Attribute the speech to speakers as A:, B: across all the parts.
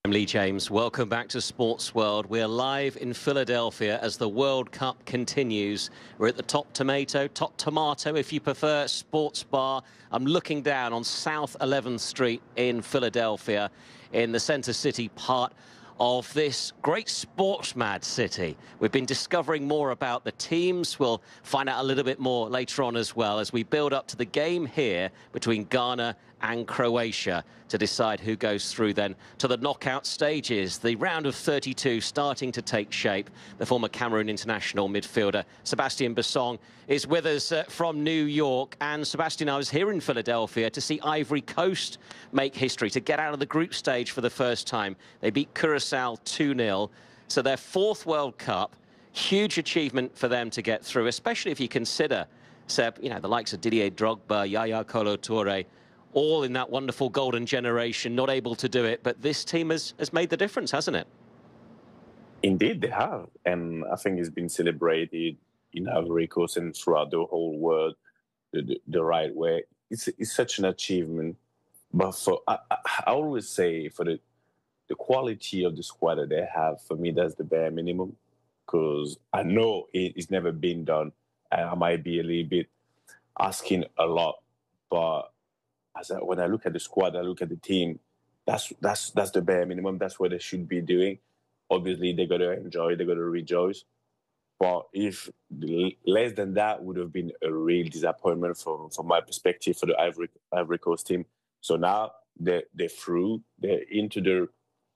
A: I'm Lee James. Welcome back to Sports World. We're live in Philadelphia as the World Cup continues. We're at the Top Tomato, if you prefer, sports bar. I'm looking down on South 11th Street in Philadelphia, in the Center City part of this great sports-mad city. We've been discovering more about the teams. We'll find out a little bit more later on as well as we build up to the game here between Ghana and Croatia to decide who goes through then to the knockout stages. The round of 32 starting to take shape. The former Cameroon international midfielder Sebastian Bassong is with us from New York. And Sebastian, I was here in Philadelphia to see Ivory Coast make history, to get out of the group stage for the first time. They beat Curacao 2-0. So their fourth World Cup, huge achievement for them to get through, especially if you consider, Seb, you know, the likes of Didier Drogba, Yaya Kolo Touré, all in that wonderful golden generation, not able to do it. But this team has made the difference, hasn't it?
B: Indeed, they have. And I think it's been celebrated in Ivory Coast and throughout the whole world the right way. It's such an achievement. But I always say for the quality of the squad that they have, for me, that's the bare minimum. Because I know it's never been done. And I might be a little bit asking a lot. But when I look at the squad, I look at the team, that's the bare minimum. That's what they should be doing. Obviously, they got to enjoy, they got to rejoice. But if less than that would have been a real disappointment from my perspective for the Ivory Coast team. So now they're through. They're into the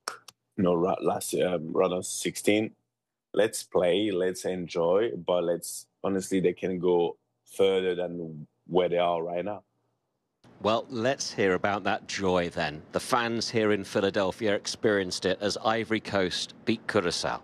B: last round of 16. Let's play, let's enjoy, but honestly, they can go further than where they are right now.
A: Well, let's hear about that joy then. The fans here in Philadelphia experienced it as Ivory Coast beat Curacao.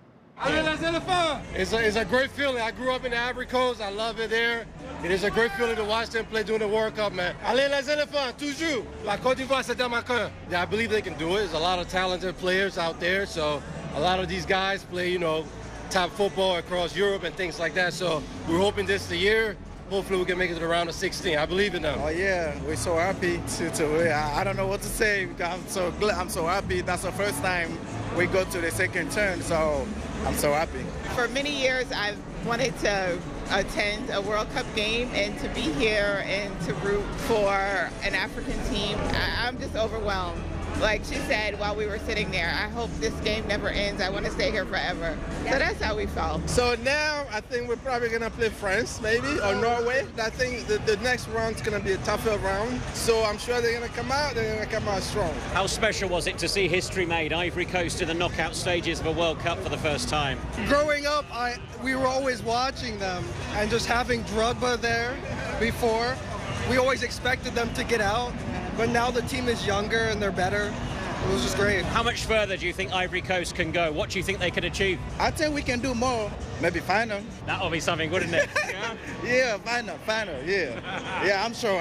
C: It's a great feeling. I grew up in the Ivory Coast. I love it there. It is a great feeling to watch them play during the World Cup, man. Allez les éléphants, toujours. La Côte d'Ivoire, c'est dans ma cœur. Yeah, I believe they can do it. There's a lot of talented players out there. So a lot of these guys play, top football across Europe and things like that. So we're hoping this is the year. Hopefully we can make it to the round of 16. I believe in them.
D: Oh yeah, we're so happy I don't know what to say. I'm so glad. I'm so happy. That's the first time we go to the second turn. So I'm so happy.
E: For many years, I've wanted to attend a World Cup game and to be here and to root for an African team. I'm just overwhelmed. Like she said while we were sitting there, I hope this game never ends. I want to stay here forever. Yeah. So that's how we felt.
D: So now I think we're probably going to play France maybe or Norway. I think the next round's going to be a tougher round. So I'm sure they're going to come out. They're going to come out strong.
F: How special was it to see history made? Ivory Coast in the knockout stages of a World Cup for the first time.
G: Growing up, we were always watching them, and just having Drogba there before, we always expected them to get out. But now the team is younger and they're better. It was just great.
F: How much further do you think Ivory Coast can go? What do you think they could achieve?
D: I think we can do more. Maybe final.
F: That'll be something, wouldn't it?
D: Yeah, final, yeah. Yeah, I'm sure.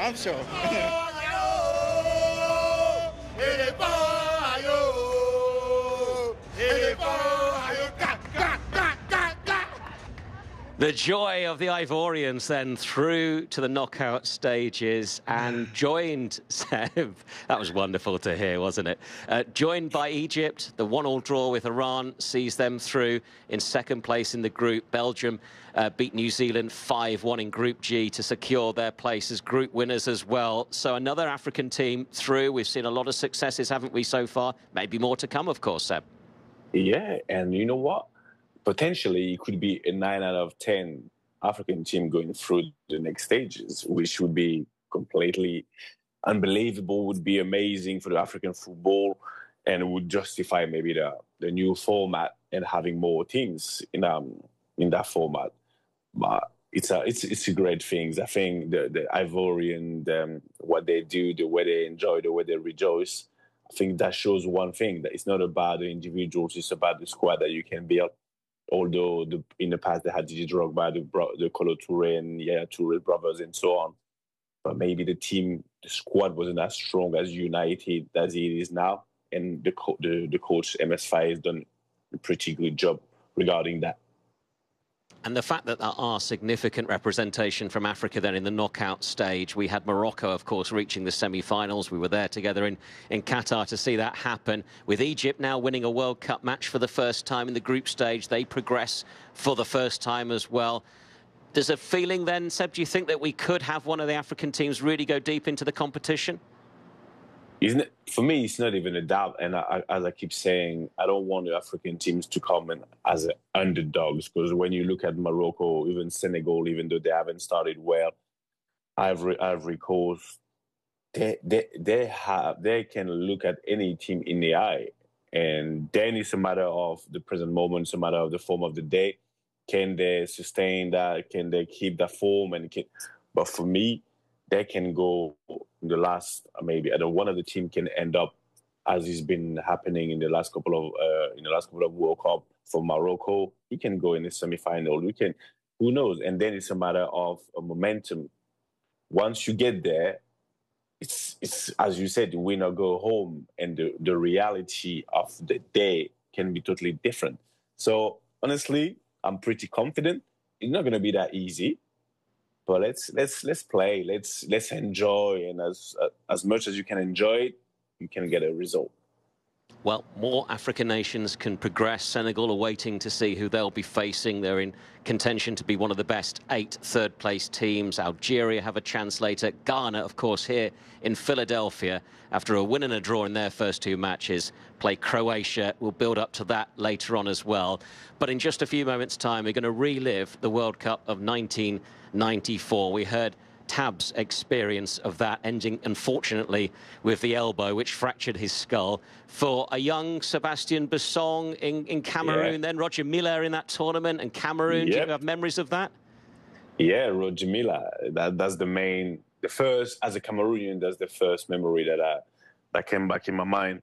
A: The joy of the Ivorians then through to the knockout stages and joined, Seb, that was wonderful to hear, wasn't it? Joined by Egypt, the 1-1 draw with Iran sees them through in second place in the group. Belgium beat New Zealand 5-1 in Group G to secure their place as group winners as well. So another African team through. We've seen a lot of successes, haven't we, so far? Maybe more to come, of course, Seb.
B: Yeah, and you know what? Potentially, it could be a 9 out of 10 African team going through the next stages, which would be completely unbelievable, would be amazing for the African football, and would justify maybe the new format and having more teams in that format. But it's a great thing. I think the Ivorian, what they do, the way they enjoy, the way they rejoice, I think that shows one thing, that it's not about the individuals, it's about the squad that you can build. Although in the past they had Didier Drogba, the Kolo Touré and Yaya Touré brothers and so on. But maybe the squad wasn't as strong, as united as it is now. And the coach, MS Faye, has done a pretty good job regarding that.
A: And the fact that there are significant representation from Africa then in the knockout stage. We had Morocco, of course, reaching the semi-finals. We were there together in Qatar to see that happen. With Egypt now winning a World Cup match for the first time in the group stage, they progress for the first time as well. There's a feeling then, Seb, do you think that we could have one of the African teams really go deep into the competition?
B: Isn't it, for me, it's not even a doubt. And as I keep saying, I don't want the African teams to come in as underdogs, because when you look at Morocco, even Senegal, even though they haven't started well, Ivory Coast, they can look at any team in the eye. And then it's a matter of the present moment, it's a matter of the form of the day. Can they sustain that? Can they keep that form? But for me, they can go in the last, maybe one of the team can end up, as has been happening in the last couple of World Cup for Morocco. He can go in the semi-final. Who knows? And then it's a matter of a momentum. Once you get there, it's as you said, win or go home, and the reality of the day can be totally different. So honestly, I'm pretty confident. It's not going to be that easy. But let's play, let's enjoy, and as much as you can enjoy it, you can get a result.
A: Well, more African nations can progress. Senegal are waiting to see who they'll be facing. They're in contention to be one of the best 8 third-place teams. Algeria have a chance later. Ghana, of course, here in Philadelphia, after a win and a draw in their first 2 matches, play Croatia. We'll build up to that later on as well. But in just a few moments' time, we're going to relive the World Cup of 1994. We heard Tab's experience of that, ending, unfortunately, with the elbow, which fractured his skull. For a young Sébastien Bussong in Cameroon, then Roger Milla in that tournament, and Cameroon, do you have memories of that?
B: Yeah, Roger Milla, that's the first, as a Cameroonian, that's the first memory that came back in my mind.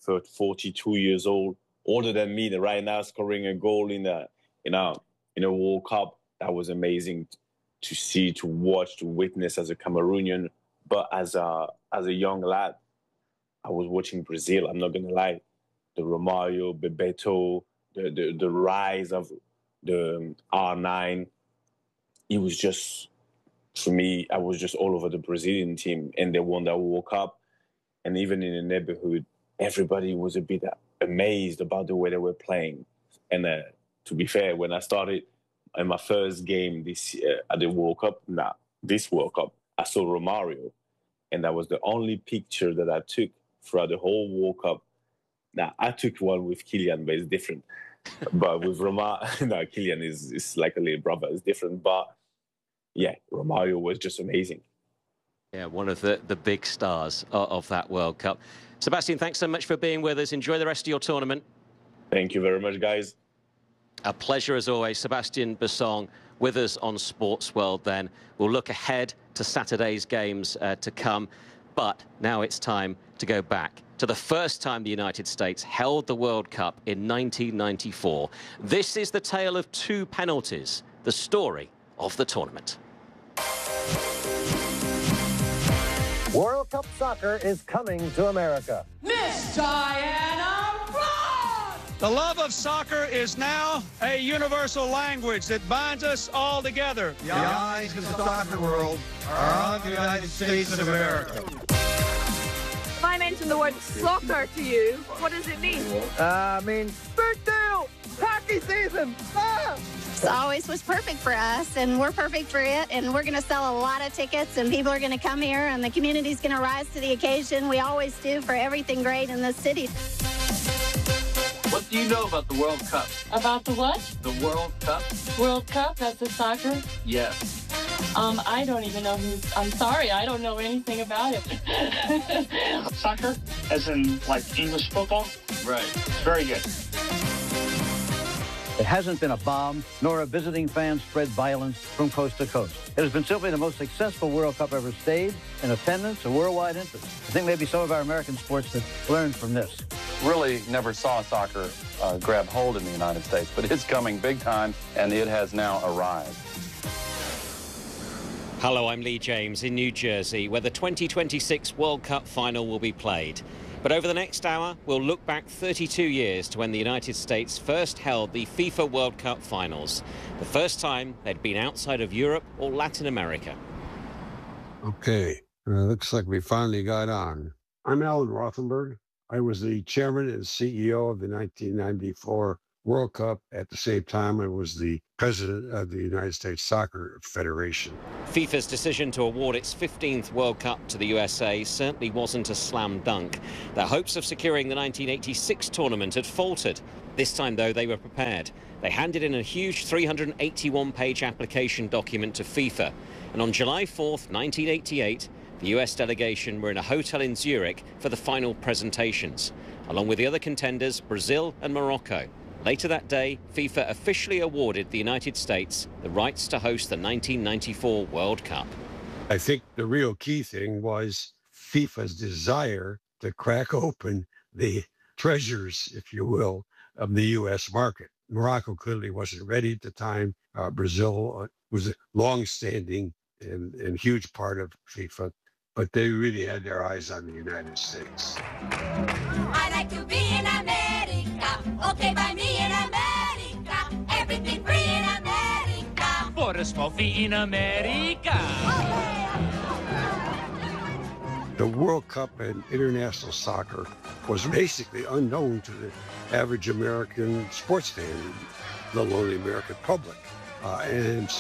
B: 42 years old, older than me, right now, scoring a goal in a World Cup. That was amazing to see, to watch, to witness as a Cameroonian. But as a young lad, I was watching Brazil. I'm not going to lie. The Romário, Bebeto, the rise of the R9. It was just, for me, I was just all over the Brazilian team. And they won that World Cup. And even in the neighborhood, everybody was a bit amazed about the way they were playing. And to be fair, when I started in my first game this at the World Cup, this World Cup, I saw Romário, and that was the only picture that I took throughout the whole World Cup. Now, I took one with Kylian, but it's different. But with Romário, Kylian is like a little brother. It's different. But yeah, Romário was just amazing.
A: Yeah, one of the big stars of that World Cup. Sébastien, thanks so much for being with us. Enjoy the rest of your tournament.
B: Thank you very much, guys.
A: A pleasure as always. Sébastien Bussong with us on Sports World then. We'll look ahead to Saturday's games to come. But now it's time to go back to the first time the United States held the World Cup in 1994. This is the tale of 2 penalties, the story of the tournament.
H: World Cup soccer is coming to America.
I: Miss Diana Ross!
J: The love of soccer is now a universal language that binds us all together.
K: The eyes of the soccer world are on the United States of America.
L: If I mention the word soccer to you, what does it mean?
H: Means big deal! Hockey season! Ah!
M: It always was perfect for us, and we're perfect for it, and we're going to sell a lot of tickets, and people are going to come here, and the community's going to rise to the occasion. We always do for everything great in this city.
N: What do you know about the World Cup?
O: About the what?
N: The World Cup.
O: World Cup? That's the soccer?
N: Yes.
O: I don't even know I'm sorry, I don't know anything about it.
P: Soccer, as in like English football?
N: Right.
P: Very good.
Q: It hasn't been a bomb, nor a visiting fan spread violence from coast to coast. It has been simply the most successful World Cup ever staged, in attendance and worldwide interest. I think maybe some of our American sports have learned from this.
R: Really never saw soccer grab hold in the United States, but it's coming big time, and it has now arrived.
F: Hello, I'm Lee James in New Jersey, where the 2026 World Cup final will be played. But over the next hour, we'll look back 32 years to when the United States first held the FIFA World Cup finals, the first time they'd been outside of Europe or Latin America.
S: Okay, looks like we finally got on. I'm Alan Rothenberg. I was the chairman and CEO of the 1994 World Cup. At the same time, I was the president of the United States Soccer Federation.
F: FIFA's decision to award its 15th World Cup to the USA certainly wasn't a slam dunk. Their hopes of securing the 1986 tournament had faltered. This time, though, they were prepared. They handed in a huge 381-page application document to FIFA. And on July 4th, 1988, the US delegation were in a hotel in Zurich for the final presentations, along with the other contenders, Brazil and Morocco. Later that day, FIFA officially awarded the United States the rights to host the 1994 World Cup.
S: I think the real key thing was FIFA's desire to crack open the treasures, if you will, of the U.S. market. Morocco clearly wasn't ready at the time. Brazil was a long-standing and huge part of FIFA, but they really had their eyes on the United States.
I: I like to be in America, okay by me in America, everything free in America.
T: For a small fee in America.
S: The World Cup and international soccer was basically unknown to the average American sports fan, let alone the American public. And